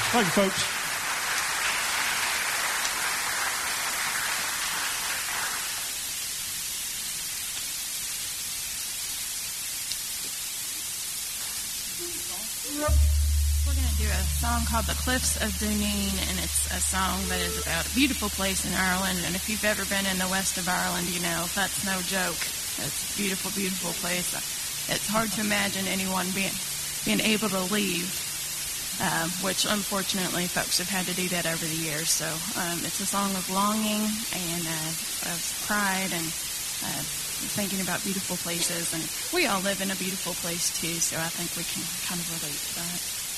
Thank you, folks. We're going to do a song called The Cliffs of Dooneen, and it's a song that is about a beautiful place in Ireland. And if you've ever been in the west of Ireland, you know that's no joke. It's a beautiful, beautiful place. It's hard to imagine anyone being able to leave, which unfortunately folks have had to do that over the years. So it's a song of longing and of pride and thinking about beautiful places. And we all live in a beautiful place too, so I think we can kind of relate to that.